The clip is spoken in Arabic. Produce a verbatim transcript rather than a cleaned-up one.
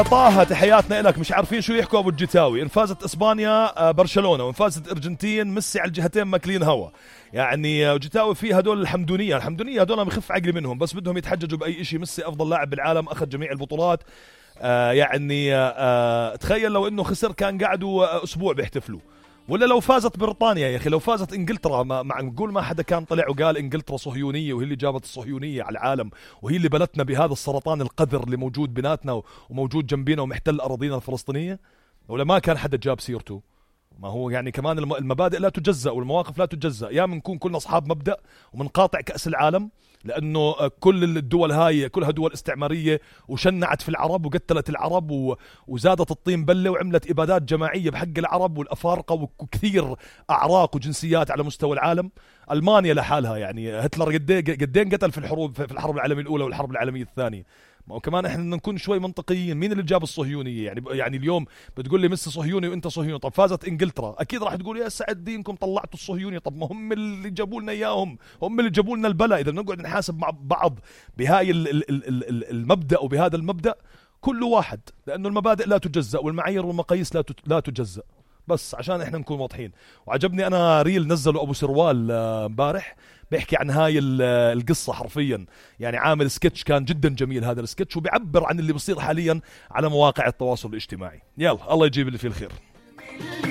طه تحياتنا لك. مش عارفين شو يحكوا ابو الجتاوي. ان فازت اسبانيا برشلونه، وان فازت الارجنتين ميسي على الجهتين ماكلين هوا. يعني جتاوي في هدول الحمدونيه، الحمدونيه هدول بخف عقلي منهم، بس بدهم يتحججوا باي شيء. ميسي افضل لاعب بالعالم، اخذ جميع البطولات. آه يعني آه تخيل لو انه خسر كان قعدوا اسبوع بيحتفلوا. ولا لو فازت بريطانيا يا اخي، لو فازت انجلترا، ما مع نقول ما حدا كان طلع وقال انجلترا صهيونيه وهي اللي جابت الصهيونيه على العالم، وهي اللي بلتنا بهذا السرطان القذر اللي موجود بيناتنا وموجود جنبينا ومحتل اراضينا الفلسطينيه. ولا ما كان حدا جاب سيرته. ما هو يعني كمان المبادئ لا تجزأ والمواقف لا تجزأ. يا منكون كلنا اصحاب مبدأ ومنقاطع كأس العالم، لانه كل الدول هاي كلها دول استعماريه وشنعت في العرب وقتلت العرب و... وزادت الطين بله وعملت ابادات جماعيه بحق العرب والافارقه وكثير اعراق وجنسيات على مستوى العالم. المانيا لحالها يعني هتلر قدين قتل في الحروب، في الحرب العالميه الاولى والحرب العالميه الثانيه. ما هو كمان احنا نكون شوي منطقيين. مين اللي جاب الصهيونيه؟ يعني يعني اليوم بتقول لي ميسي صهيوني وانت صهيوني. طب فازت انجلترا، اكيد راح تقول يا سعد دينكم طلعتوا الصهيوني. طب ما هم اللي جابوا لنا اياهم، هم اللي جابوا لنا البلاء. اذا بنقعد نحاسب مع بعض بهاي المبدا وبهذا المبدا، كل واحد، لانه المبادئ لا تجزأ والمعايير والمقاييس لا لا تجزأ. بس عشان احنا نكون واضحين. وعجبني انا ريل نزلوا ابو سروال امبارح بيحكي عن هاي القصة حرفيا. يعني عامل سكتش كان جدا جميل هذا السكتش، وبيعبر عن اللي بيصير حاليا على مواقع التواصل الاجتماعي. يلا الله يجيب اللي فيه الخير.